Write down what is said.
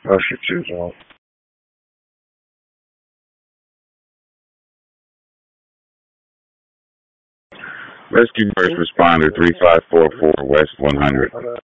Oh, shit, too, on. Rescue First Responder 3544 West 100.